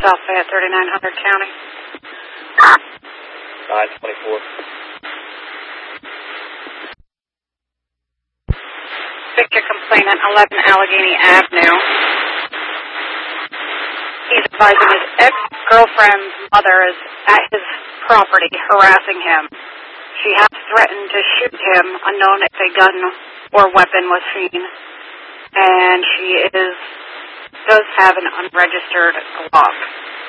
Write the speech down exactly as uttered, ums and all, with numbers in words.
South Fayette, thirty-nine hundred County. nine twenty-four. Victor complainant, eleven Allegheny Avenue. He's advising his ex-girlfriend's mother is at his property harassing him. She has threatened to shoot him, unknown if a gun or weapon was seen. And she is does have an unregistered Glock.